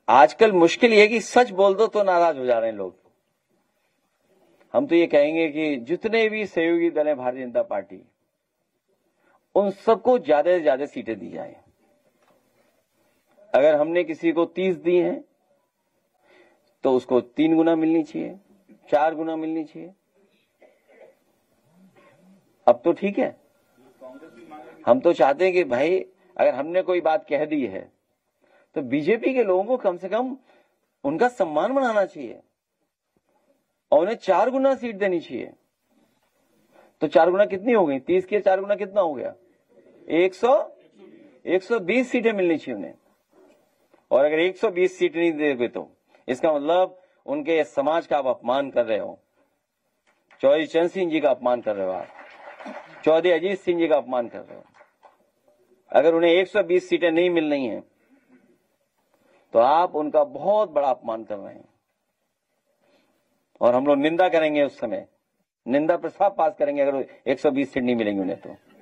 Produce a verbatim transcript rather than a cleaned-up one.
आजकल मुश्किल ये कि सच बोल दो तो नाराज हो जा रहे हैं लोग। हम तो ये कहेंगे कि जितने भी सहयोगी दल हैं भारतीय जनता पार्टी, उन सबको ज्यादा से ज्यादा सीटें दी जाए। अगर हमने किसी को तीस दी हैं तो उसको तीन गुना मिलनी चाहिए, चार गुना मिलनी चाहिए। अब तो ठीक है, हम तो चाहते हैं कि भाई अगर हमने कोई बात कह दी है तो बीजेपी के लोगों को कम से कम उनका सम्मान बनाना चाहिए और उन्हें चार गुना सीट देनी चाहिए। तो चार गुना कितनी हो गई? तीस के चार गुना कितना हो गया? एक सौ एक सौ बीस सीटें मिलनी चाहिए उन्हें। और अगर एक सौ बीस सीट नहीं दोगे तो इसका मतलब उनके समाज का आप अपमान कर रहे हो। चौधरी चरण सिंह जी का अपमान कर रहे हो आप, चौधरी अजीत सिंह जी का अपमान कर रहे हो। अगर उन्हें एक सौ बीस सीटें नहीं मिल रही हैं तो आप उनका बहुत बड़ा अपमान कर रहे हैं। और हम लोग निंदा करेंगे, उस समय निंदा प्रस्ताव पास करेंगे अगर एक सौ बीस सीट नहीं मिलेंगी उन्हें तो।